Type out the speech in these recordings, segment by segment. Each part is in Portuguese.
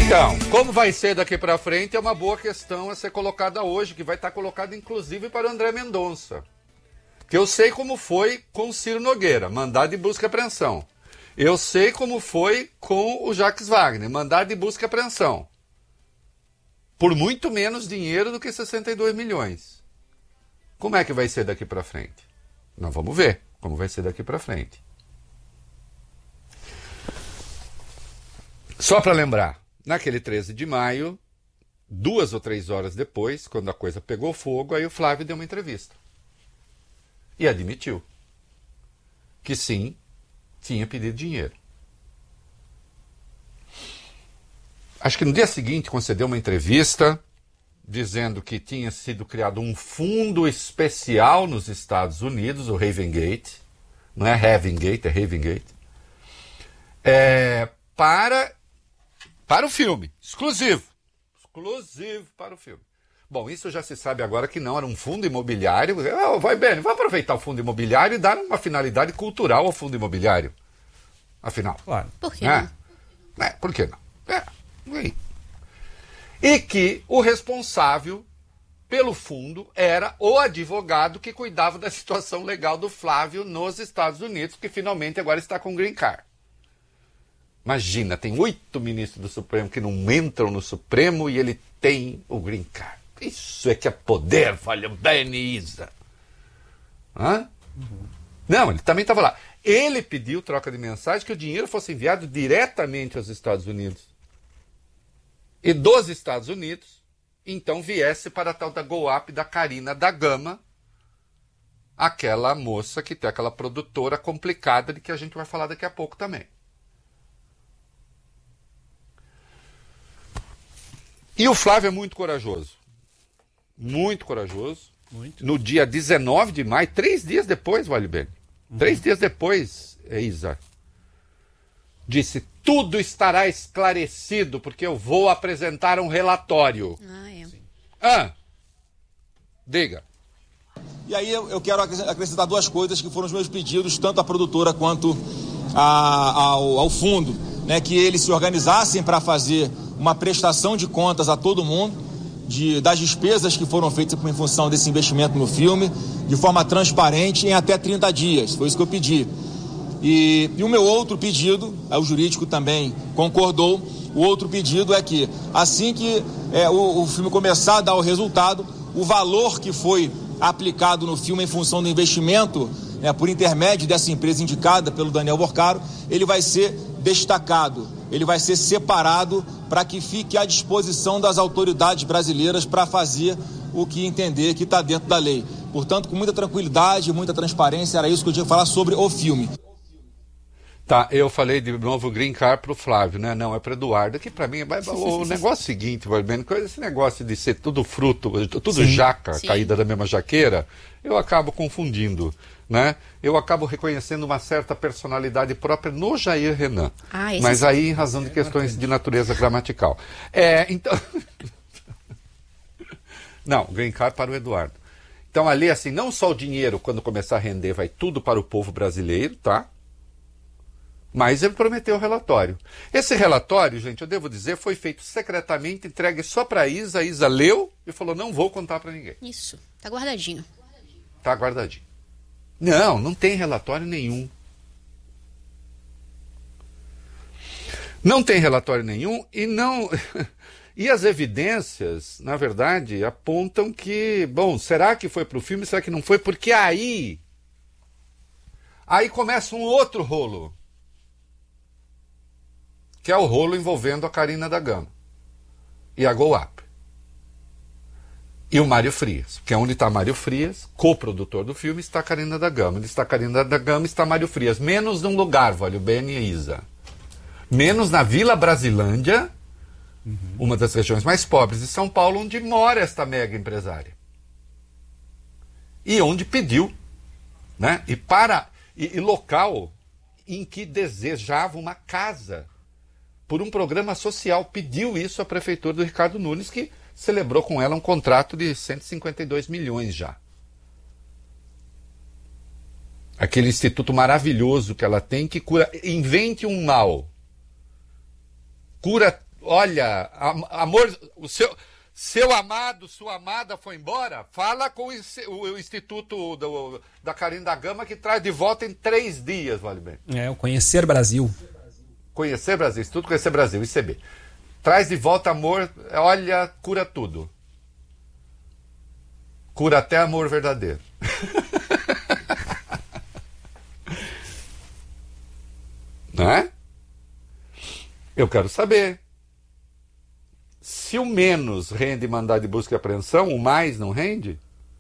Então, como vai ser daqui para frente é uma boa questão a ser colocada hoje, que vai estar colocada inclusive para o André Mendonça. Que eu sei como foi com o Ciro Nogueira, mandado de busca e apreensão. Eu sei como foi com o Jacques Wagner, mandado de busca e apreensão. Por muito menos dinheiro do que 62 milhões. Como é que vai ser daqui para frente? Nós vamos ver como vai ser daqui para frente. Só para lembrar, naquele 13 de maio, 2 ou 3 horas depois, quando a coisa pegou fogo, aí o Flávio deu uma entrevista. E admitiu que sim, tinha pedido dinheiro. Acho que no dia seguinte concedeu uma entrevista dizendo que tinha sido criado um fundo especial nos Estados Unidos, o Ravengate, não é Havengate, é Ravengate, para o filme, exclusivo para o filme. Bom, isso já se sabe agora que não era um fundo imobiliário. Vai aproveitar o fundo imobiliário e dar uma finalidade cultural ao fundo imobiliário. Afinal. Claro. Por que não? Por que não? E que o responsável pelo fundo era o advogado que cuidava da situação legal do Flávio nos Estados Unidos, que finalmente agora está com green card. Imagina, tem 8 ministros do Supremo que não entram no Supremo e ele tem o green card. Isso é que é poder, falha bem, Isa. Não, ele também estava lá. Ele pediu troca de mensagem que o dinheiro fosse enviado diretamente aos Estados Unidos. E dos Estados Unidos, então viesse para a tal da Go Up da Karina da Gama, aquela moça que tem aquela produtora complicada de que a gente vai falar daqui a pouco também. E o Flávio é muito corajoso. Muito corajoso. Muito. No dia 19 de maio, 3 dias depois, Walibene. 3 dias depois, Isa, disse, tudo estará esclarecido, porque eu vou apresentar um relatório. Diga. E aí eu quero acrescentar 2 coisas que foram os meus pedidos, tanto à produtora quanto ao fundo, né, que eles se organizassem para fazer uma prestação de contas a todo mundo, das despesas que foram feitas em função desse investimento no filme, de forma transparente, em até 30 dias. Foi isso que eu pedi. E o meu outro pedido, o jurídico também concordou, o outro pedido é que, assim que o filme começar a dar o resultado, o valor que foi aplicado no filme em função do investimento, por intermédio dessa empresa indicada pelo Daniel Borcaro, ele vai ser destacado, ele vai ser separado para que fique à disposição das autoridades brasileiras para fazer o que entender que está dentro da lei. Portanto, com muita tranquilidade, muita transparência, era isso que eu tinha que falar sobre o filme. Tá, eu falei de novo green card pro Flávio, né? Não, é para Eduardo, que para mim é o negócio seguinte, esse negócio de ser tudo fruto, tudo jaca, caída da mesma jaqueira, eu acabo confundindo, né? Eu acabo reconhecendo uma certa personalidade própria no Jair Renan, mas aí em razão de questões de natureza gramatical. Então... Não, green card para o Eduardo. Então ali, assim, não só o dinheiro, quando começar a render, vai tudo para o povo brasileiro, tá? Mas ele prometeu o relatório. Esse relatório, gente, eu devo dizer, foi feito secretamente, entregue só para a Isa. A Isa leu e falou, não vou contar para ninguém. Isso, tá guardadinho. Tá guardadinho. Não tem relatório nenhum. Não tem relatório nenhum e não... E as evidências, na verdade, apontam que, bom, será que foi para o filme, será que não foi? Porque aí começa um outro rolo. Que é o rolo envolvendo a Karina da Gama e a Go Up. E o Mário Frias. Porque onde está Mário Frias, coprodutor do filme, está a Karina da Gama. Onde está a Karina da Gama, está Mário Frias. Menos num lugar, Walibene e Isa. Menos na Vila Brasilândia, uma das regiões mais pobres de São Paulo, onde mora esta mega empresária. E onde pediu, né? E local em que desejava uma casa por um programa social, pediu isso à prefeitura do Ricardo Nunes, que celebrou com ela um contrato de 152 milhões já. Aquele instituto maravilhoso que ela tem, que cura, invente um mal, cura olha, amor, o seu amado, sua amada foi embora, fala com o Instituto da Carina da Gama, que traz de volta em 3 dias, vale bem. O Conhecer Brasil. Conhecer Brasil, Instituto Conhecer Brasil, ICB. Traz de volta amor, olha, cura tudo. Cura até amor verdadeiro. Não é? Eu quero saber. Se o menos rende mandado de busca e apreensão, o mais não rende?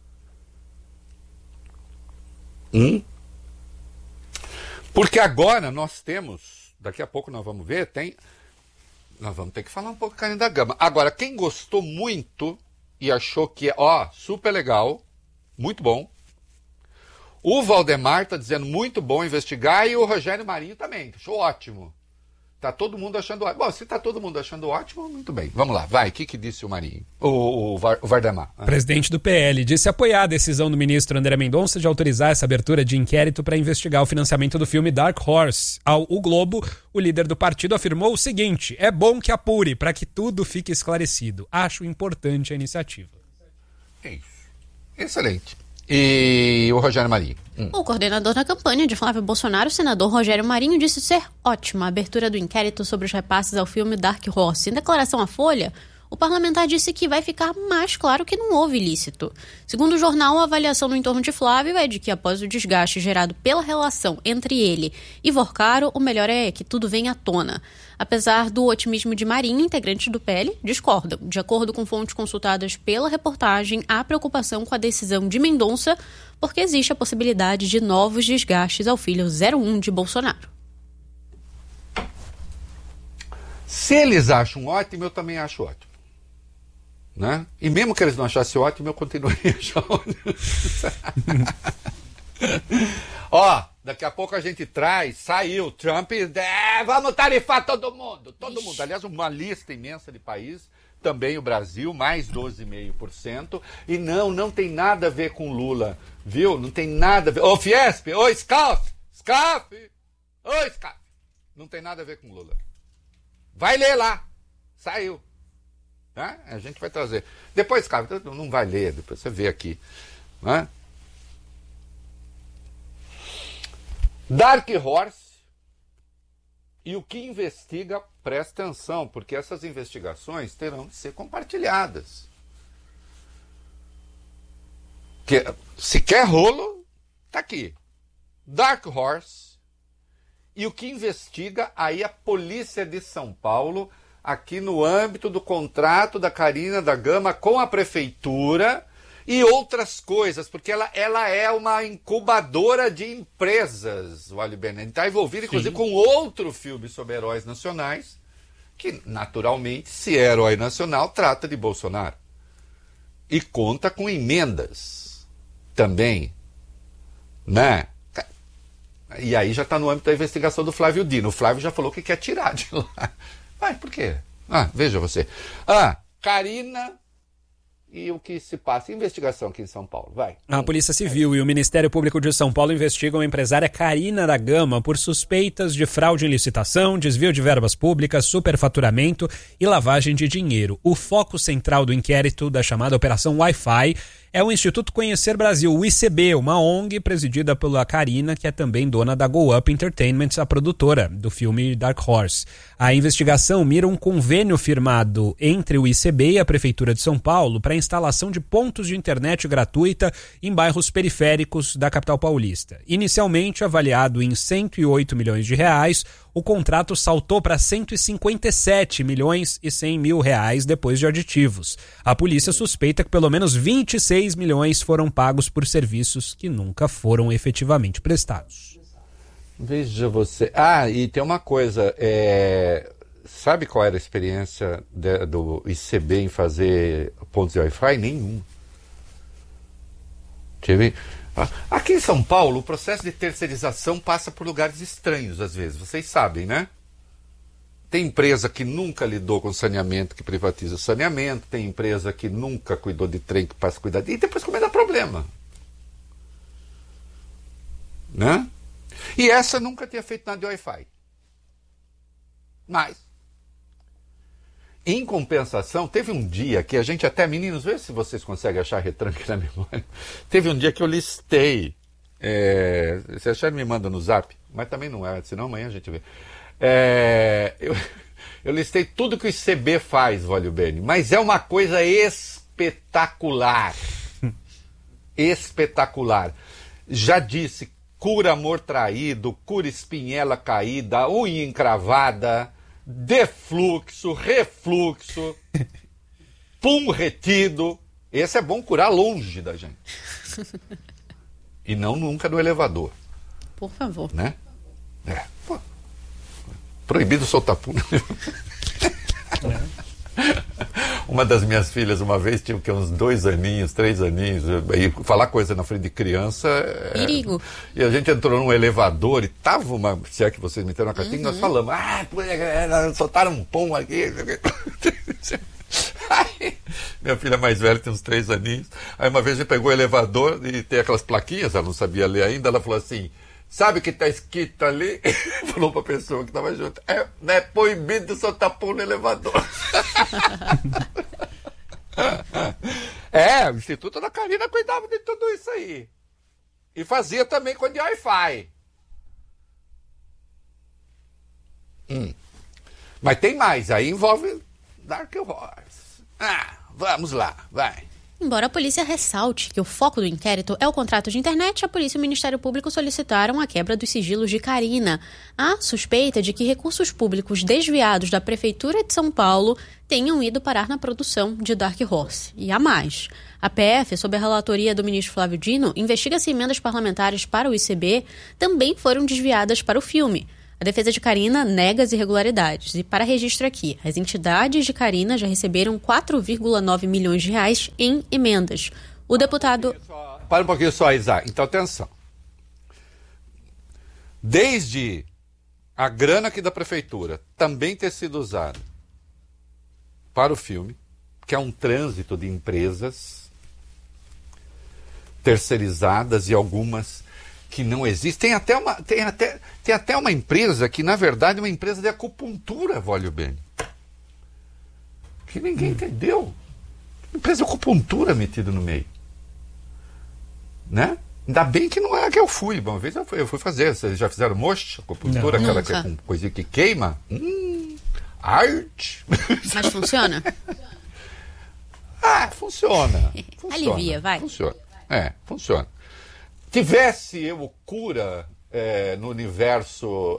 Porque agora nós temos, daqui a pouco nós vamos ver, nós vamos ter que falar um pouco de Carina da Gama. Agora, quem gostou muito e achou que super legal, muito bom, o Valdemar está dizendo muito bom investigar, e o Rogério Marinho também, achou ótimo. Tá todo mundo achando ótimo. Bom, se tá todo mundo achando ótimo, muito bem. Vamos lá, vai. O que disse o Marinho? O Valdemar. Presidente do PL disse apoiar a decisão do ministro André Mendonça de autorizar essa abertura de inquérito para investigar o financiamento do filme Dark Horse. Ao O Globo, o líder do partido afirmou o seguinte: é bom que apure para que tudo fique esclarecido. Acho importante a iniciativa. É isso. Excelente. E o Rogério Marinho? O coordenador da campanha de Flávio Bolsonaro, o senador Rogério Marinho, disse ser ótima a abertura do inquérito sobre os repasses ao filme Dark Horse. Em declaração à Folha, o parlamentar disse que vai ficar mais claro que não houve ilícito. Segundo o jornal, a avaliação no entorno de Flávio é de que, após o desgaste gerado pela relação entre ele e Vorcaro, o melhor é que tudo venha à tona. Apesar do otimismo de Marinho, integrantes do PL discordam. De acordo com fontes consultadas pela reportagem, há preocupação com a decisão de Mendonça, porque existe a possibilidade de novos desgastes ao filho 01 de Bolsonaro. Se eles acham ótimo, eu também acho ótimo. Né? E mesmo que eles não achassem ótimo, eu continuaria achando. Daqui a pouco a gente saiu Trump, vamos tarifar todo mundo. Todo mundo. Aliás, uma lista imensa de países, também o Brasil, mais 12,5%. E não tem nada a ver com Lula, viu? Não tem nada a ver. Ô Fiesp, ô SCAF, não tem nada a ver com Lula. Vai ler lá. Saiu. Né? A gente vai trazer. Depois, cara, não vai ler, depois você vê aqui. Né? Dark Horse, e o que investiga, presta atenção, porque essas investigações terão de ser compartilhadas. Se quer rolo, tá aqui. Dark Horse, e o que investiga aí a Polícia de São Paulo, aqui no âmbito do contrato da Carina da Gama com a Prefeitura e outras coisas, porque ela é uma incubadora de empresas, o Ali Bennett. Está envolvida, inclusive, com outro filme sobre heróis nacionais, que, naturalmente, se é herói nacional, trata de Bolsonaro. E conta com emendas também, né? E aí já está no âmbito da investigação do Flávio Dino. O Flávio já falou que quer tirar de lá. Mas por quê? Veja você. Carina e o que se passa. Investigação aqui em São Paulo. Vai. A Polícia Civil e o Ministério Público de São Paulo investigam a empresária Carina da Gama por suspeitas de fraude em licitação, desvio de verbas públicas, superfaturamento e lavagem de dinheiro. O foco central do inquérito da chamada Operação Wi-Fi é o Instituto Conhecer Brasil, o ICB, uma ONG presidida pela Carina, que é também dona da Go Up Entertainment, a produtora do filme Dark Horse. A investigação mira um convênio firmado entre o ICB e a Prefeitura de São Paulo para a instalação de pontos de internet gratuita em bairros periféricos da capital paulista. Inicialmente avaliado em 108 milhões de reais, o contrato saltou para 157 milhões e 100 mil reais depois de aditivos. A polícia suspeita que pelo menos 26 milhões foram pagos por serviços que nunca foram efetivamente prestados. Veja você. E tem uma coisa. Sabe qual era a experiência do ICB em fazer pontos de Wi-Fi? Nenhum. Aqui em São Paulo, o processo de terceirização passa por lugares estranhos, às vezes. Vocês sabem, né? Tem empresa que nunca lidou com saneamento, que privatiza o saneamento. Tem empresa que nunca cuidou de trem, que passa a cuidar de... E depois começa a dar problema. Né? E essa nunca tinha feito nada de Wi-Fi. Mas Em compensação, teve um dia que a gente até, meninos, vê se vocês conseguem achar retranque na memória. Teve um dia que eu listei, se achar me manda no zap, mas também não é, senão amanhã a gente vê. Eu listei tudo que o ICB faz, Vólio Bene, mas é uma coisa espetacular. Espetacular. Já disse, cura amor traído, cura espinhela caída, unha encravada, defluxo, refluxo, pum retido. Esse é bom curar longe da gente. E não nunca no elevador. Por favor. Né? Pô. Proibido soltar pum. Uma das minhas filhas, uma vez, tinha uns 2 aninhos, 3 aninhos, e falar coisa na frente de criança... Perigo. E a gente entrou num elevador e tava se é que vocês me entenderam na cartinha, nós falamos, soltaram um pum aqui. Aí, minha filha mais velha tem uns 3 aninhos, aí uma vez a gente pegou o elevador e tem aquelas plaquinhas, ela não sabia ler ainda, ela falou assim... Sabe o que está escrito ali? Falou para a pessoa que estava junto. Não é proibido soltar pum no elevador. O Instituto da Carina cuidava de tudo isso aí. E fazia também com de Wi-Fi. Mas tem mais, aí envolve Dark Horse. Vamos lá, vai. Embora a polícia ressalte que o foco do inquérito é o contrato de internet, a polícia e o Ministério Público solicitaram a quebra dos sigilos de Carina. Há suspeita de que recursos públicos desviados da Prefeitura de São Paulo tenham ido parar na produção de Dark Horse. E há mais. A PF, sob a relatoria do ministro Flávio Dino, investiga se emendas parlamentares para o ICB também foram desviadas para o filme. A defesa de Carina nega as irregularidades. E para registro aqui, as entidades de Carina já receberam 4,9 milhões de reais em emendas. O deputado... Para um pouquinho só, Isa. Então, atenção. Desde a grana aqui da prefeitura também ter sido usada para o filme, que é um trânsito de empresas terceirizadas e algumas... que não existe. Tem até uma empresa que, na verdade, é uma empresa de acupuntura, Vólio Bene. Que ninguém entendeu. Empresa de acupuntura metida no meio. Né? Ainda bem que não é a que eu fui. Uma vez eu fui fazer. Vocês já fizeram mocha? Acupuntura, não, aquela que é com coisinha que queima? Arte. Mas funciona? Funciona. Alivia, vai. Funciona. Funciona. Tivesse eu o cura no universo...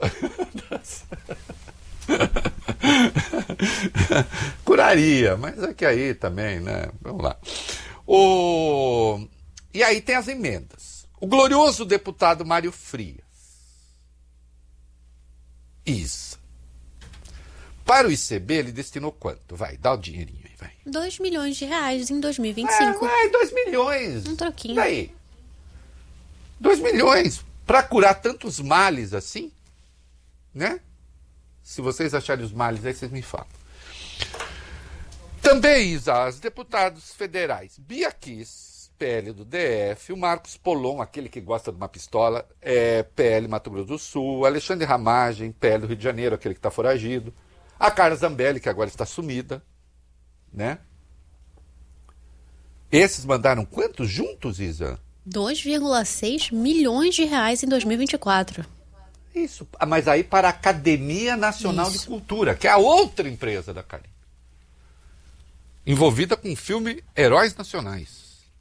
Curaria, mas é que aí também, né? Vamos lá. E aí tem as emendas. O glorioso deputado Mário Frias. Isso. Para o ICB, ele destinou quanto? Vai, dá o dinheirinho aí, vai. 2 milhões de reais em 2025. 2 milhões. Um troquinho. Daí. 2 milhões para curar tantos males assim, né? Se vocês acharem os males, aí vocês me falam. Também, Isa, os deputados federais Bia Kiss, PL do DF, o Marcos Polon, aquele que gosta de uma pistola, PL Mato Grosso do Sul, Alexandre Ramagem, PL do Rio de Janeiro, aquele que está foragido, a Carla Zambelli, que agora está sumida, né? Esses mandaram quantos juntos, Isa? 2,6 milhões de reais em 2024. Isso, mas aí para a Academia Nacional de Cultura, que é a outra empresa da Carina. Envolvida com o filme Heróis Nacionais.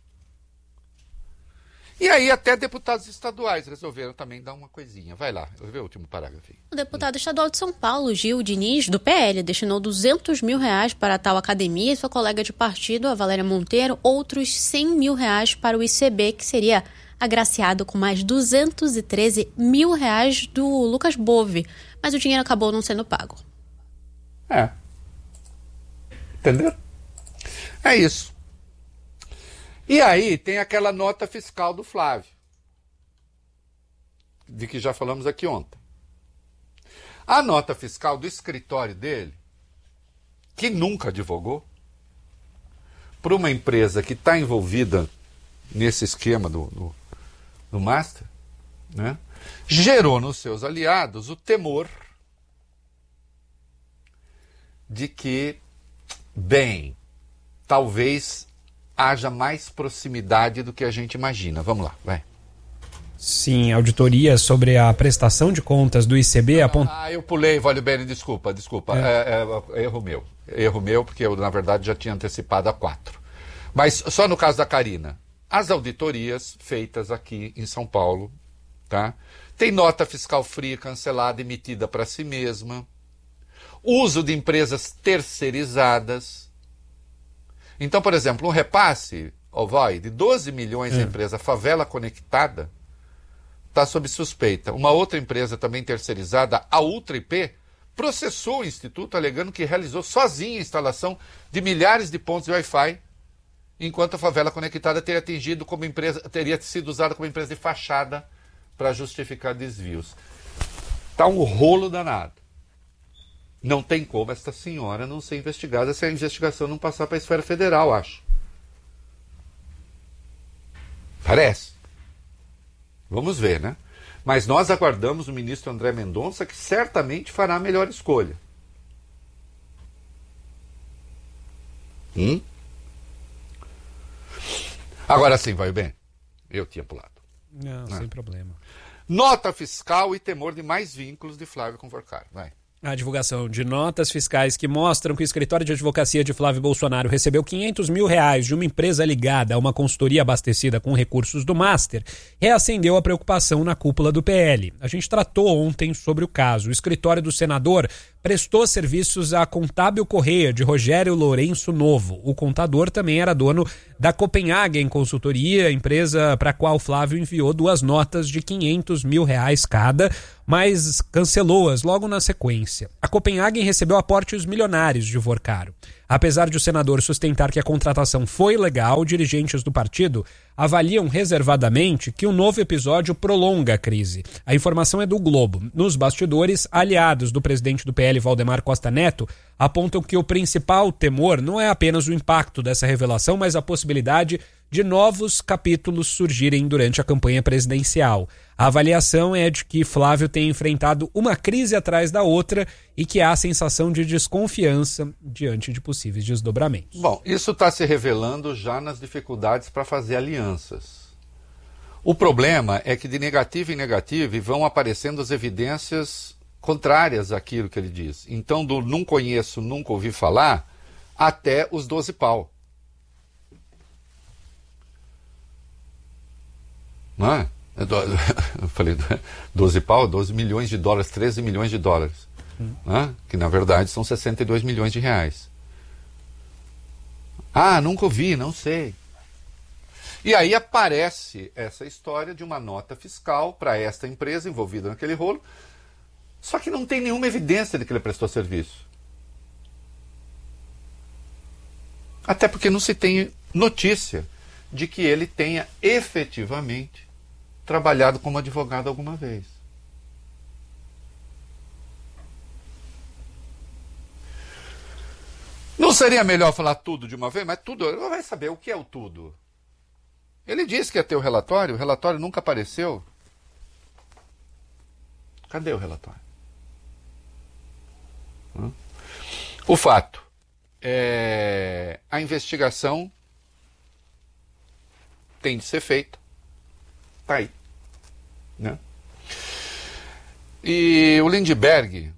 E aí até deputados estaduais resolveram também dar uma coisinha. Vai lá, eu vou ver o último parágrafo aí. O deputado estadual de São Paulo, Gil Diniz, do PL, destinou 200 mil reais para a tal academia e sua colega de partido, a Valéria Monteiro, outros 100 mil reais para o ICB, que seria agraciado com mais 213 mil reais do Lucas Bove. Mas o dinheiro acabou não sendo pago. Entendeu? É isso. E aí tem aquela nota fiscal do Flávio, de que já falamos aqui ontem. A nota fiscal do escritório dele, que nunca advogou, para uma empresa que está envolvida nesse esquema do Master, né, gerou nos seus aliados o temor de que Bem, talvez haja mais proximidade do que a gente imagina. Vamos lá, vai. Sim, auditoria sobre a prestação de contas do ICB aponta... Eu pulei, Valibene, desculpa. Erro meu, porque eu, na verdade, já tinha antecipado a 4. Mas só no caso da Carina, as auditorias feitas aqui em São Paulo, tá? Tem nota fiscal fria cancelada, emitida para si mesma, uso de empresas terceirizadas. Então, por exemplo, um repasse, de 12 milhões da empresa Favela Conectada, está sob suspeita. Uma outra empresa também terceirizada, a Ultra IP, processou o Instituto alegando que realizou sozinha a instalação de milhares de pontos de Wi-Fi, enquanto a Favela Conectada teria sido usada como empresa de fachada para justificar desvios. Está um rolo danado. Não tem como esta senhora não ser investigada se a investigação não passar para a esfera federal, acho. Parece. Vamos ver, né? Mas nós aguardamos o ministro André Mendonça, que certamente fará a melhor escolha. Agora sim, vai bem. Eu tinha pulado. Não, sem problema. Nota fiscal e temor de mais vínculos de Flávio com Vorcaro. Vai. A divulgação de notas fiscais que mostram que o escritório de advocacia de Flávio Bolsonaro recebeu R$500 mil de uma empresa ligada a uma consultoria abastecida com recursos do Master reacendeu a preocupação na cúpula do PL. A gente tratou ontem sobre o caso. O escritório do senador prestou serviços à Contábil Correia de Rogério Lourenço Novo. O contador também era dono da Copenhagen Consultoria, empresa para a qual Flávio enviou 2 notas de R$500 mil cada, mas cancelou-as logo na sequência. A Copenhagen recebeu aportes milionários de Vorcaro. Apesar de o senador sustentar que a contratação foi legal, dirigentes do partido avaliam reservadamente que o novo episódio prolonga a crise. A informação é do Globo. Nos bastidores, aliados do presidente do PL, Valdemar Costa Neto, apontam que o principal temor não é apenas o impacto dessa revelação, mas a possibilidade de novos capítulos surgirem durante a campanha presidencial. A avaliação é de que Flávio tem enfrentado uma crise atrás da outra e que há sensação de desconfiança diante de possíveis desdobramentos. Bom, isso está se revelando já nas dificuldades para fazer alianças. O problema é que de negativo em negativo vão aparecendo as evidências contrárias àquilo que ele diz. Então, do não conheço, nunca ouvi falar, até os 12 pau. Não é? Eu falei 12 pau, 12 milhões de dólares, 13 milhões de dólares. Né? Que na verdade são 62 milhões de reais. Nunca ouvi, não sei. E aí aparece essa história de uma nota fiscal para esta empresa envolvida naquele rolo, só que não tem nenhuma evidência de que ele prestou serviço. Até porque não se tem notícia de que ele tenha efetivamente trabalhado como advogado alguma vez. Não seria melhor falar tudo de uma vez? Mas tudo, ele vai saber o que é o tudo. Ele disse que ia ter o relatório nunca apareceu. Cadê o relatório? O fato é a investigação tem de ser feita. Tá aí. Né? E o Lindbergh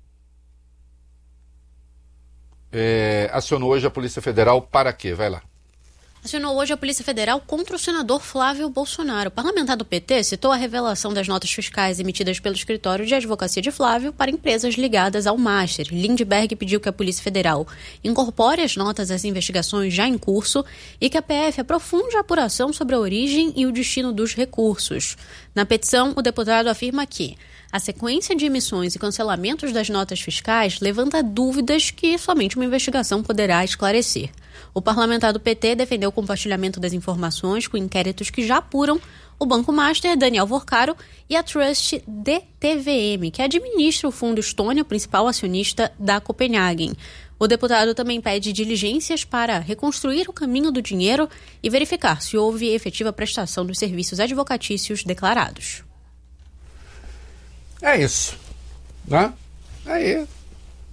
acionou hoje a Polícia Federal para quê? Vai lá. Acionou hoje a Polícia Federal contra o senador Flávio Bolsonaro. O parlamentar do PT citou a revelação das notas fiscais emitidas pelo escritório de advocacia de Flávio para empresas ligadas ao Master. Lindbergh pediu que a Polícia Federal incorpore as notas às investigações já em curso e que a PF aprofunde a apuração sobre a origem e o destino dos recursos. Na petição, o deputado afirma que a sequência de emissões e cancelamentos das notas fiscais levanta dúvidas que somente uma investigação poderá esclarecer. O parlamentar do PT defendeu o compartilhamento das informações com inquéritos que já apuram o Banco Master, Daniel Vorcaro e a Trust DTVM, que administra o Fundo Estônia, principal acionista da Copenhagen. O deputado também pede diligências para reconstruir o caminho do dinheiro e verificar se houve efetiva prestação dos serviços advocatícios declarados. É isso. Né? Aí.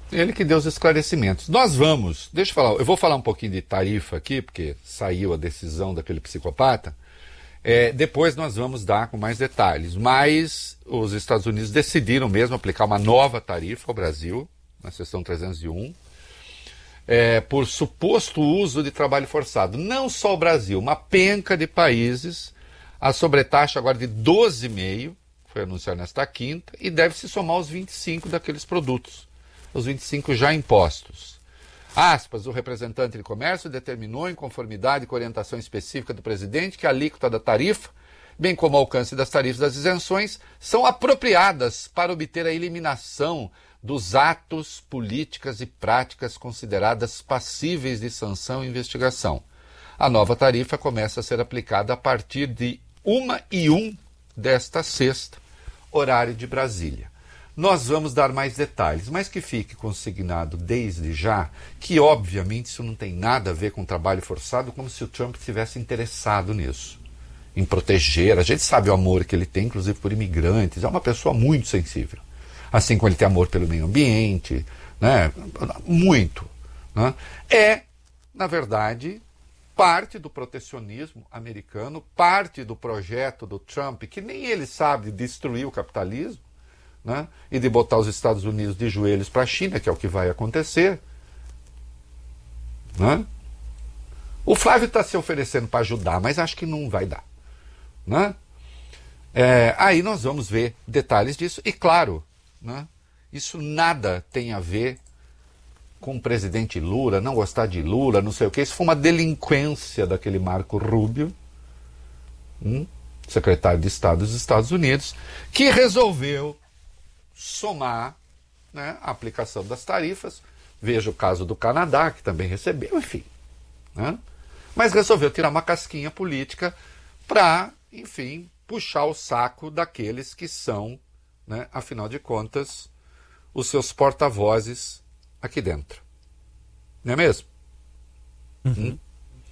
Ele que deu os esclarecimentos. Deixa eu falar, eu vou falar um pouquinho de tarifa aqui, porque saiu a decisão daquele psicopata. Depois nós vamos dar com mais detalhes. Mas os Estados Unidos decidiram mesmo aplicar uma nova tarifa ao Brasil, na seção 301, por suposto uso de trabalho forçado. Não só o Brasil, uma penca de países. A sobretaxa agora de 12,5%, foi anunciada nesta quinta, e deve se somar aos 25 daqueles produtos. Os 25 já impostos. Aspas, o representante de comércio determinou, em conformidade com a orientação específica do presidente, que a alíquota da tarifa, bem como o alcance das tarifas das isenções, são apropriadas para obter a eliminação dos atos, políticas e práticas consideradas passíveis de sanção e investigação. A nova tarifa começa a ser aplicada a partir de 1h01 desta sexta, horário de Brasília. Nós vamos dar mais detalhes, mas que fique consignado desde já que, obviamente, isso não tem nada a ver com trabalho forçado, como se o Trump tivesse interessado nisso, em proteger. A gente sabe o amor que ele tem, inclusive por imigrantes, é uma pessoa muito sensível. Assim como ele tem amor pelo meio ambiente, né? Muito. Né? Na verdade, parte do protecionismo americano, parte do projeto do Trump, que nem ele sabe destruir o capitalismo, né? E de botar os Estados Unidos de joelhos para a China, que é o que vai acontecer. Né? O Flávio está se oferecendo para ajudar, mas acho que não vai dar. Né? Aí nós vamos ver detalhes disso. E claro, né? Isso nada tem a ver com o presidente Lula, não gostar de Lula, não sei o que. Isso foi uma delinquência daquele Marco Rubio, secretário de Estado dos Estados Unidos, que resolveu somar, né, a aplicação das tarifas. Veja o caso do Canadá, que também recebeu, enfim. Né? Mas resolveu tirar uma casquinha política para, enfim, puxar o saco daqueles que são, né, afinal de contas, os seus porta-vozes aqui dentro. Não é mesmo? Uhum.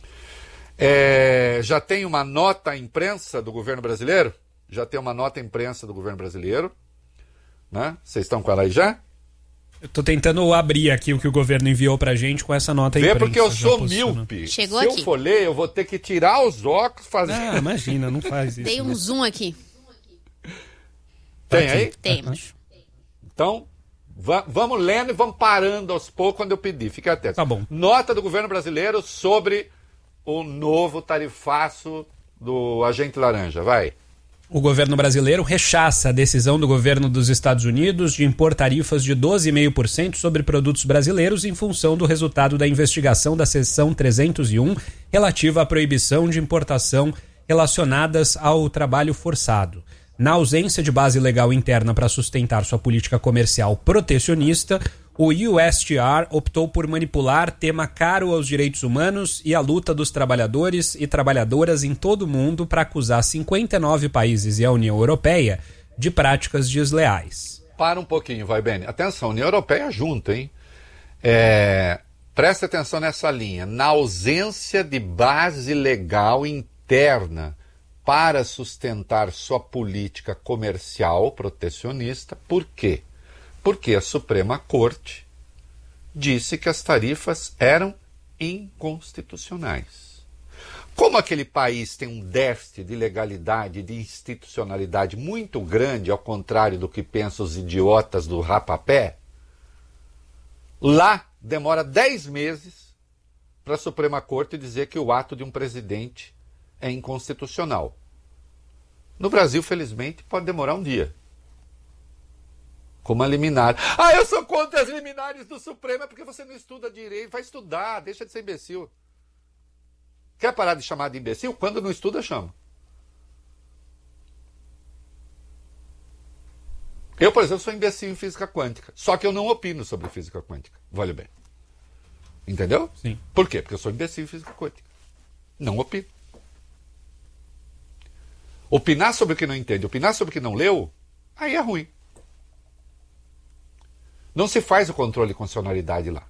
Já tem uma nota à imprensa do governo brasileiro? Já tem uma nota à imprensa do governo brasileiro. Né? Vocês estão com ela aí já? Eu tô tentando abrir aqui o que o governo enviou pra gente com essa nota Vê, imprensa. porque eu sou posiciona. míope. Chegou Se aqui. eu for ler, eu vou ter que tirar os óculos, fazer... Ah, imagina, não faz isso. Dei um zoom aqui. Tem aí? Temos. Então, vamos lendo e vamos parando aos poucos quando eu pedir. Fique atento. Tá bom. Nota do governo brasileiro sobre o novo tarifaço do agente laranja. Vai. O governo brasileiro rechaça a decisão do governo dos Estados Unidos de impor tarifas de 12,5% sobre produtos brasileiros em função do resultado da investigação da seção 301 relativa à proibição de importação relacionadas ao trabalho forçado. Na ausência de base legal interna para sustentar sua política comercial protecionista, o USTR optou por manipular tema caro aos direitos humanos e à luta dos trabalhadores e trabalhadoras em todo o mundo para acusar 59 países e a União Europeia de práticas desleais. Para um pouquinho, vai, Beni. Atenção, União Europeia junto, hein? Presta atenção nessa linha. Na ausência de base legal interna para sustentar sua política comercial protecionista, por quê? Porque a Suprema Corte disse que as tarifas eram inconstitucionais. Como aquele país tem um déficit de legalidade e de institucionalidade muito grande, ao contrário do que pensam os idiotas do rapapé, lá demora 10 meses para a Suprema Corte dizer que o ato de um presidente é inconstitucional. No Brasil, felizmente, pode demorar um dia. Como a liminar. Eu sou contra as liminares do Supremo, é porque você não estuda direito. Vai estudar, deixa de ser imbecil. Quer parar de chamar de imbecil? Quando não estuda, chama. Eu, por exemplo, sou imbecil em física quântica. Só que eu não opino sobre física quântica. Olha bem. Entendeu? Sim. Por quê? Porque eu sou imbecil em física quântica. Não opino. Opinar sobre o que não entende, opinar sobre o que não leu, aí é ruim. Não se faz o controle de constitucionalidade lá.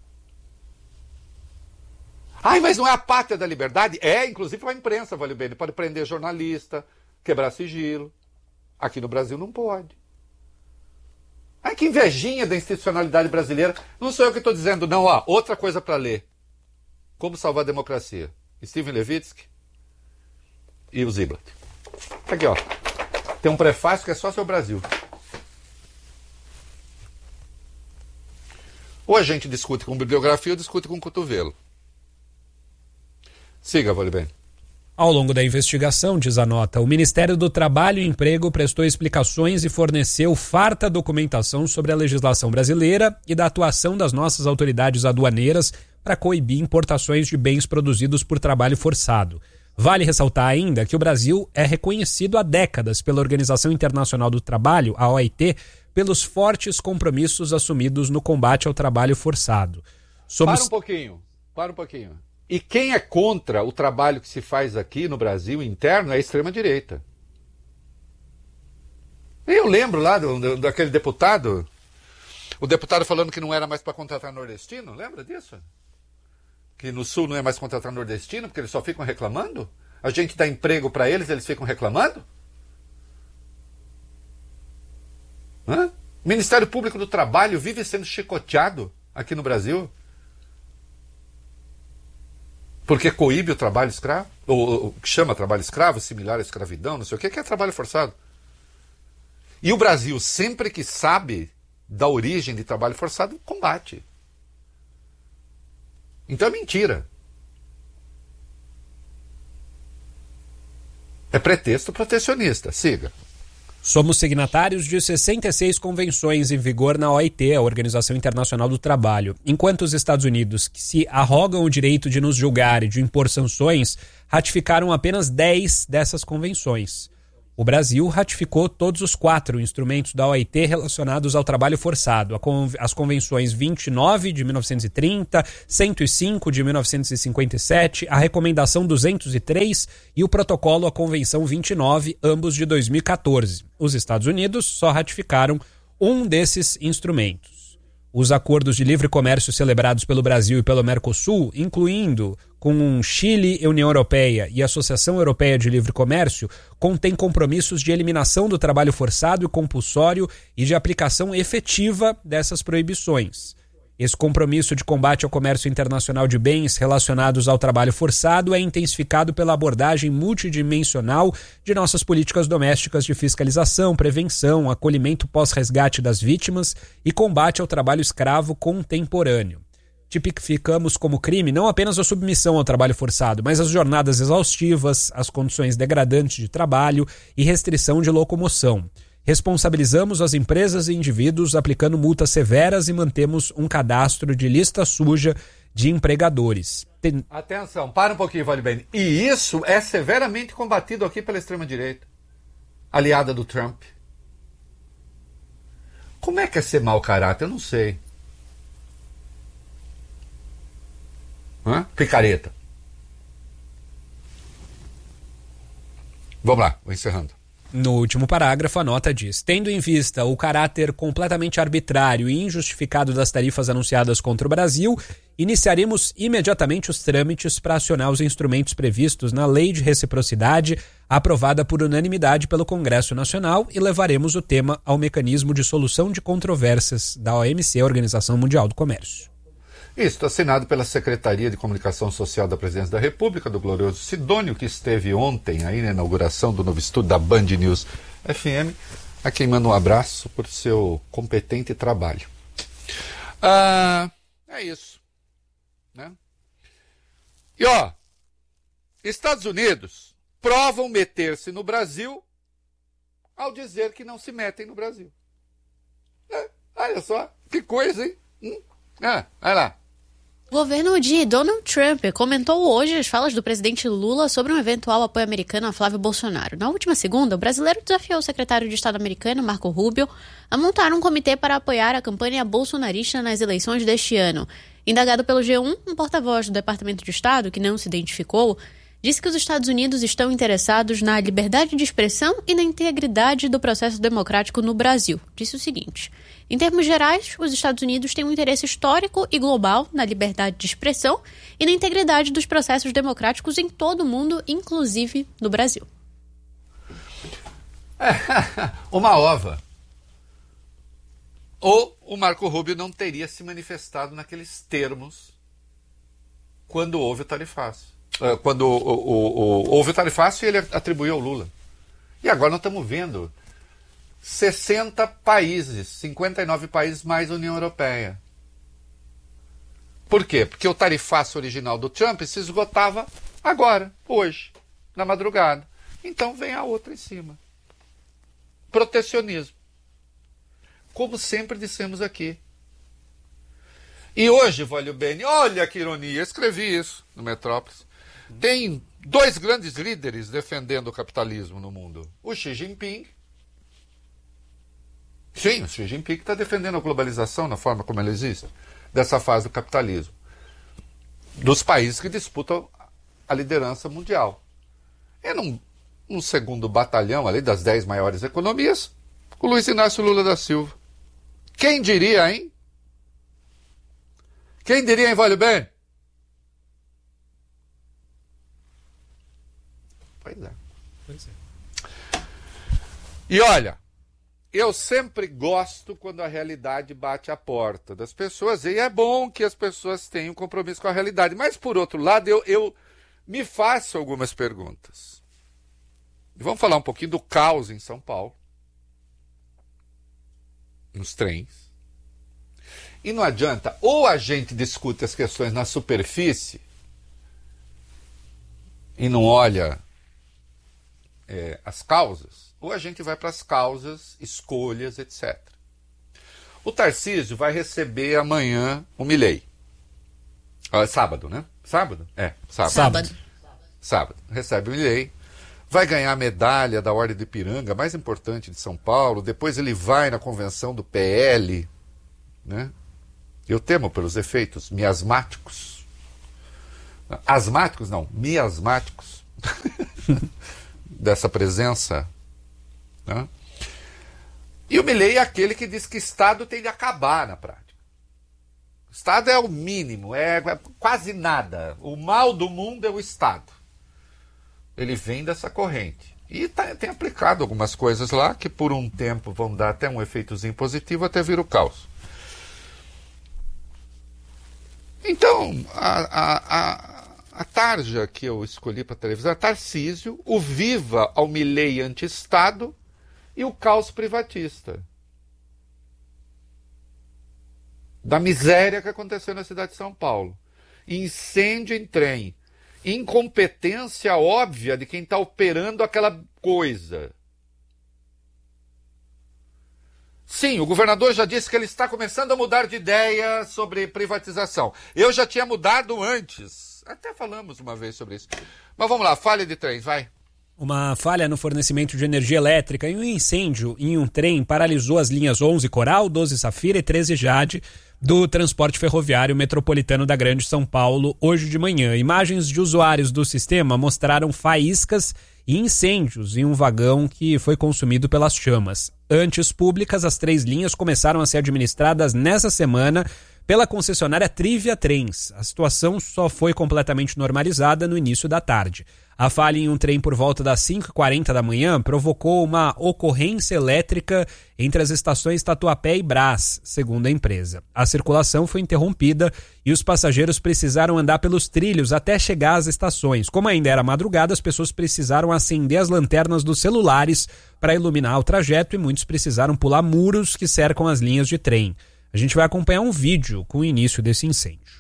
Mas não é a pátria da liberdade? Inclusive para a imprensa, vale bem. Ele pode prender jornalista, quebrar sigilo. Aqui no Brasil não pode. Ai, que invejinha da institucionalidade brasileira. Não sou eu que estou dizendo, não. Ó, outra coisa para ler. Como Salvar a Democracia. Steven Levitsky e o Ziblatt. Aqui, ó. Tem um prefácio que é só sobre o Brasil. Ou a gente discute com bibliografia ou discute com cotovelo. Siga, Volibem. Ao longo da investigação, diz a nota, o Ministério do Trabalho e Emprego prestou explicações e forneceu farta documentação sobre a legislação brasileira e da atuação das nossas autoridades aduaneiras para coibir importações de bens produzidos por trabalho forçado. Vale ressaltar ainda que o Brasil é reconhecido há décadas pela Organização Internacional do Trabalho, a OIT, pelos fortes compromissos assumidos no combate ao trabalho forçado. Para um pouquinho. E quem é contra o trabalho que se faz aqui no Brasil interno é a extrema-direita. Eu lembro lá daquele deputado, o deputado falando que não era mais para contratar nordestino, lembra disso? Que no Sul não é mais contratar nordestino, porque eles só ficam reclamando? A gente dá emprego para eles, eles ficam reclamando? Hã? O Ministério Público do Trabalho vive sendo chicoteado aqui no Brasil. Porque coíbe o trabalho escravo, ou que chama trabalho escravo, similar à escravidão, não sei o que é trabalho forçado. E o Brasil, sempre que sabe da origem de trabalho forçado, combate. Então é mentira. É pretexto protecionista. Siga. Somos signatários de 66 convenções em vigor na OIT, a Organização Internacional do Trabalho, enquanto os Estados Unidos, que se arrogam o direito de nos julgar e de impor sanções, ratificaram apenas 10 dessas convenções. O Brasil ratificou todos os 4 instrumentos da OIT relacionados ao trabalho forçado, as convenções 29 de 1930, 105 de 1957, a recomendação 203 e o protocolo à convenção 29, ambos de 2014. Os Estados Unidos só ratificaram um desses instrumentos. Os acordos de livre comércio celebrados pelo Brasil e pelo Mercosul, incluindo com Chile, União Europeia e Associação Europeia de Livre Comércio, contêm compromissos de eliminação do trabalho forçado e compulsório e de aplicação efetiva dessas proibições. Esse compromisso de combate ao comércio internacional de bens relacionados ao trabalho forçado é intensificado pela abordagem multidimensional de nossas políticas domésticas de fiscalização, prevenção, acolhimento pós-resgate das vítimas e combate ao trabalho escravo contemporâneo. Tipificamos como crime não apenas a submissão ao trabalho forçado, mas as jornadas exaustivas, as condições degradantes de trabalho e restrição de locomoção. Responsabilizamos as empresas e indivíduos aplicando multas severas e mantemos um cadastro de lista suja de empregadores. Atenção, para um pouquinho, Vale Bem. E isso é severamente combatido aqui pela extrema-direita, aliada do Trump. Como é que é ser mau caráter? Eu não sei. Picareta. Vamos lá, vou encerrando. No último parágrafo, a nota diz: tendo em vista o caráter completamente arbitrário e injustificado das tarifas anunciadas contra o Brasil, iniciaremos imediatamente os trâmites para acionar os instrumentos previstos na Lei de Reciprocidade, aprovada por unanimidade pelo Congresso Nacional, e levaremos o tema ao mecanismo de solução de controvérsias da OMC, Organização Mundial do Comércio. Isso, assinado pela Secretaria de Comunicação Social da Presidência da República, do glorioso Sidônio, que esteve ontem aí na inauguração do novo estúdio da Band News FM, a quem manda um abraço por seu competente trabalho. É isso. Né? E ó, Estados Unidos provam meter-se no Brasil ao dizer que não se metem no Brasil. Olha só, que coisa, hein? Vai lá. O governo de Donald Trump comentou hoje as falas do presidente Lula sobre um eventual apoio americano a Flávio Bolsonaro. Na última segunda, o brasileiro desafiou o secretário de Estado americano, Marco Rubio, a montar um comitê para apoiar a campanha bolsonarista nas eleições deste ano. Indagado pelo G1, um porta-voz do Departamento de Estado, que não se identificou, disse que os Estados Unidos estão interessados na liberdade de expressão e na integridade do processo democrático no Brasil. Disse o seguinte: em termos gerais, os Estados Unidos têm um interesse histórico e global na liberdade de expressão e na integridade dos processos democráticos em todo o mundo, inclusive no Brasil. Uma ova. Ou o Marco Rubio não teria se manifestado naqueles termos quando houve o tarifaço. Quando houve o tarifaço e ele atribuiu ao Lula. E agora nós estamos vendo 60 países, 59 países mais a União Europeia. Por quê? Porque o tarifaço original do Trump se esgotava agora, hoje, na madrugada. Então vem a outra em cima. Protecionismo. Como sempre dissemos aqui. E hoje, Valio Bene, olha que ironia, escrevi isso no Metrópolis. Tem 2 grandes líderes defendendo o capitalismo no mundo. O Xi Jinping. Sim, o Xi Jinping está defendendo a globalização na forma como ela existe, dessa fase do capitalismo. Dos países que disputam a liderança mundial. E num segundo batalhão ali das 10 maiores economias, o Luiz Inácio Lula da Silva. Quem diria, hein? Quem diria, hein, Valio Bene? Pois é. E olha, eu sempre gosto quando a realidade bate a porta das pessoas, e é bom que as pessoas tenham compromisso com a realidade. Mas, por outro lado, eu me faço algumas perguntas. Vamos falar um pouquinho do caos em São Paulo, nos trens. E não adianta, ou a gente discute as questões na superfície e não olha as causas, ou a gente vai para as causas, escolhas, etc. O Tarcísio vai receber amanhã o Milei. Sábado, né? Sábado? Sábado. Recebe o Milei. Vai ganhar a medalha da Ordem do Ipiranga, mais importante de São Paulo. Depois ele vai na convenção do PL, né? Eu temo pelos efeitos miasmáticos. Asmáticos, não, miasmáticos. Dessa presença. Né? E o Milei é aquele que diz que Estado tem de acabar na prática. Estado é o mínimo, é quase nada. O mal do mundo é o Estado. Ele vem dessa corrente. E tem aplicado algumas coisas lá que por um tempo vão dar até um efeitozinho positivo até vir o caos. Então, a tarja que eu escolhi para a televisão é Tarcísio, o Viva ao Milei anti-Estado e o caos privatista. Da miséria que aconteceu na cidade de São Paulo. Incêndio em trem. Incompetência óbvia de quem está operando aquela coisa. Sim, o governador já disse que ele está começando a mudar de ideia sobre privatização. Eu já tinha mudado antes. Até falamos uma vez sobre isso. Mas vamos lá, falha de trens, vai. Uma falha no fornecimento de energia elétrica e um incêndio em um trem paralisou as linhas 11 Coral, 12 Safira e 13 Jade do transporte ferroviário metropolitano da Grande São Paulo hoje de manhã. Imagens de usuários do sistema mostraram faíscas e incêndios em um vagão que foi consumido pelas chamas. Antes públicas, as 3 linhas começaram a ser administradas nessa semana pela concessionária Trivia Trens. A situação só foi completamente normalizada no início da tarde. A falha em um trem por volta das 5h40 da manhã provocou uma ocorrência elétrica entre as estações Tatuapé e Brás, segundo a empresa. A circulação foi interrompida e os passageiros precisaram andar pelos trilhos até chegar às estações. Como ainda era madrugada, as pessoas precisaram acender as lanternas dos celulares para iluminar o trajeto e muitos precisaram pular muros que cercam as linhas de trem. A gente vai acompanhar um vídeo com o início desse incêndio.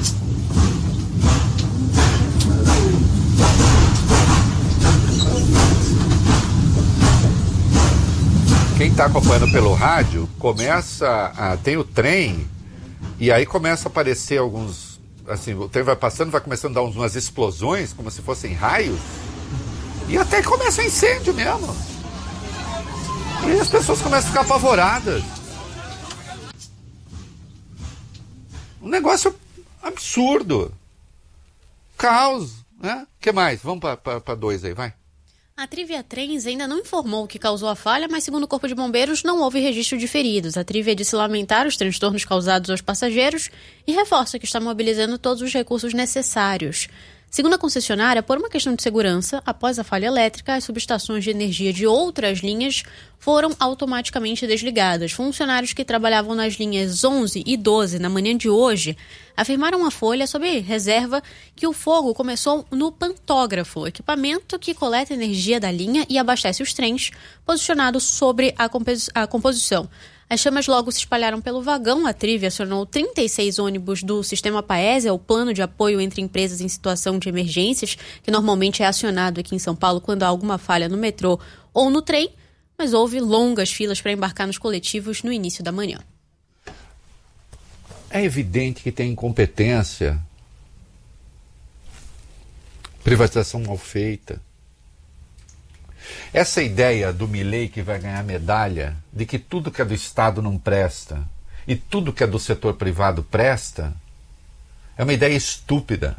Quem está acompanhando pelo rádio, tem o trem, e aí começa a aparecer alguns, assim, o trem vai passando, vai começando a dar umas explosões, como se fossem raios, e até começa um incêndio mesmo. E as pessoas começam a ficar apavoradas. Um negócio absurdo. Caos, né? O que mais? Vamos para 2 aí, vai. A Trivia Trens ainda não informou o que causou a falha, mas segundo o Corpo de Bombeiros não houve registro de feridos. A Trivia disse lamentar os transtornos causados aos passageiros e reforça que está mobilizando todos os recursos necessários. Segundo a concessionária, por uma questão de segurança, após a falha elétrica, as subestações de energia de outras linhas foram automaticamente desligadas. Funcionários que trabalhavam nas linhas 11 e 12 na manhã de hoje afirmaram à Folha, sob reserva, que o fogo começou no pantógrafo, equipamento que coleta energia da linha e abastece os trens, posicionado sobre a composição. As chamas logo se espalharam pelo vagão. A Trivia acionou 36 ônibus do Sistema Paese, o plano de apoio entre empresas em situação de emergências, que normalmente é acionado aqui em São Paulo quando há alguma falha no metrô ou no trem, mas houve longas filas para embarcar nos coletivos no início da manhã. É evidente que tem incompetência, privatização mal feita. Essa ideia do Milei que vai ganhar medalha, de que tudo que é do Estado não presta e tudo que é do setor privado presta, é uma ideia estúpida.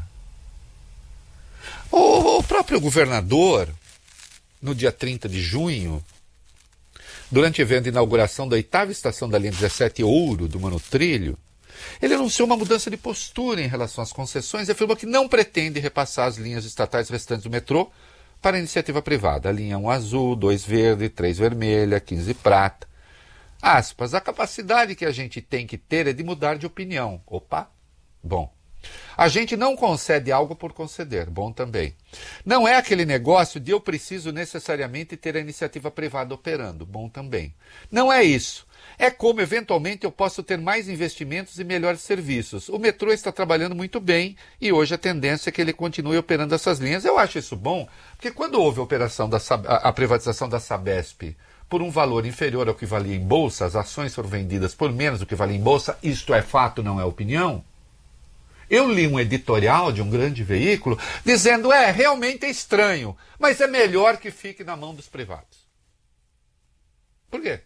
O próprio governador, no dia 30 de junho, durante o evento de inauguração da 8ª estação da linha 17 Ouro do Monotrilho, ele anunciou uma mudança de postura em relação às concessões e afirmou que não pretende repassar as linhas estatais restantes do metrô para a iniciativa privada. A linha 1 azul, 2 verde, 3 vermelha, 15 prata. Aspas, a capacidade que a gente tem que ter é de mudar de opinião. Opa, bom. A gente não concede algo por conceder, bom também. Não é aquele negócio de eu preciso necessariamente ter a iniciativa privada operando, bom também. Não é isso. É como, eventualmente, eu posso ter mais investimentos e melhores serviços. O metrô está trabalhando muito bem e hoje a tendência é que ele continue operando essas linhas. Eu acho isso bom, porque quando houve a privatização da Sabesp por um valor inferior ao que valia em bolsa, as ações foram vendidas por menos do que valia em bolsa, isto é fato, não é opinião. Eu li um editorial de um grande veículo dizendo, realmente é estranho, mas é melhor que fique na mão dos privados. Por quê?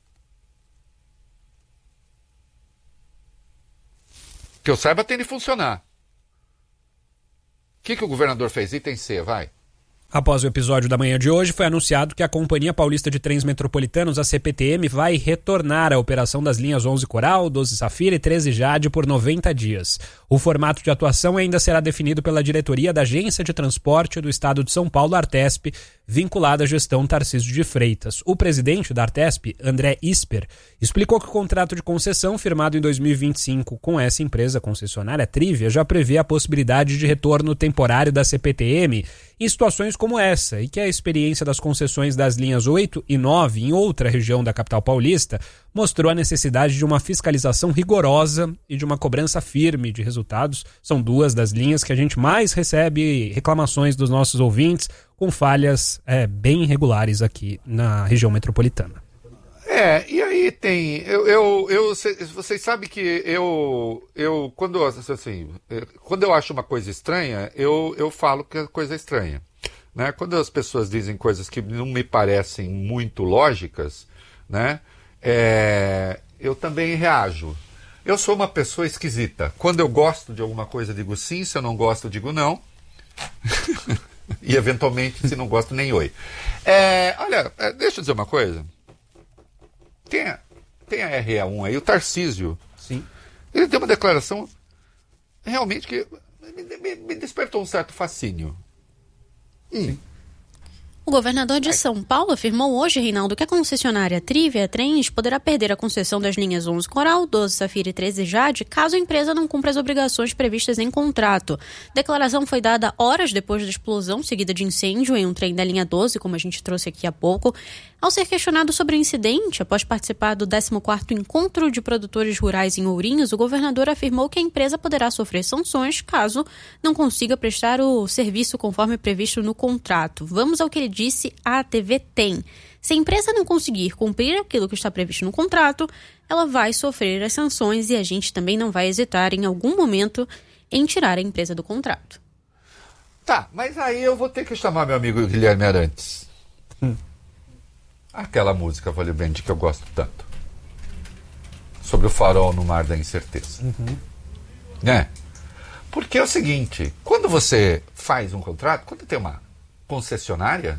Que eu saiba, tem de funcionar. O que o governador fez? Item C, vai. Após o episódio da manhã de hoje, foi anunciado que a Companhia Paulista de Trens Metropolitanos, a CPTM, vai retornar à operação das linhas 11 Coral, 12 Safira e 13 Jade por 90 dias. O formato de atuação ainda será definido pela diretoria da Agência de Transporte do Estado de São Paulo, Artesp, vinculada à gestão Tarcísio de Freitas. O presidente da Artesp, André Isper, explicou que o contrato de concessão firmado em 2025 com essa empresa concessionária Trivia já prevê a possibilidade de retorno temporário da CPTM em situações como essa, e que a experiência das concessões das linhas 8 e 9 em outra região da capital paulista mostrou a necessidade de uma fiscalização rigorosa e de uma cobrança firme de resultados. São duas das linhas que a gente mais recebe reclamações dos nossos ouvintes com falhas bem irregulares aqui na região metropolitana. E aí tem... vocês sabem que quando eu acho uma coisa estranha, eu falo que a coisa é estranha. Né? Quando as pessoas dizem coisas que não me parecem muito lógicas, né? Eu também reajo. Eu sou uma pessoa esquisita. Quando eu gosto de alguma coisa, digo sim. Se eu não gosto, digo não. E, eventualmente, se não gosto, nem oi. Olha, deixa eu dizer uma coisa. Tem a RE1 aí, o Tarcísio. Sim. Ele deu uma declaração realmente que me despertou um certo fascínio. Sim. O governador de São Paulo afirmou hoje, Reinaldo, que a concessionária Trivia Trens poderá perder a concessão das linhas 11 Coral, 12 Safira e 13 Jade, caso a empresa não cumpra as obrigações previstas em contrato. A declaração foi dada horas depois da explosão seguida de incêndio em um trem da linha 12, como a gente trouxe aqui há pouco. Ao ser questionado sobre o incidente, após participar do 14º Encontro de Produtores Rurais em Ourinhos, o governador afirmou que a empresa poderá sofrer sanções caso não consiga prestar o serviço conforme previsto no contrato. Vamos ao que ele disse à TV TEM. Se a empresa não conseguir cumprir aquilo que está previsto no contrato, ela vai sofrer as sanções e a gente também não vai hesitar em algum momento em tirar a empresa do contrato. Tá, mas aí eu vou ter que chamar meu amigo Guilherme Arantes. Aquela música Vale o Bend que eu gosto tanto. Sobre o farol no mar da incerteza. Né? Porque é o seguinte, quando você faz um contrato, quando tem uma concessionária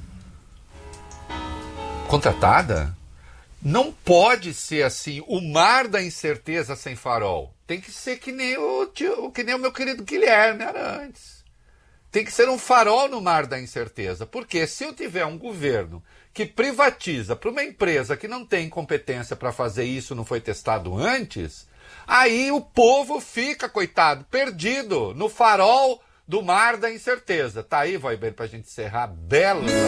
contratada, não pode ser assim, o mar da incerteza sem farol. Tem que ser que nem o meu querido Guilherme Arantes. tem que ser um farol no mar da incerteza. Porque se eu tiver um governo que privatiza para uma empresa que não tem competência para fazer isso, não foi testado antes, aí o povo fica, coitado, perdido no farol do mar da incerteza. Tá aí, Voiber, para a gente encerrar belo.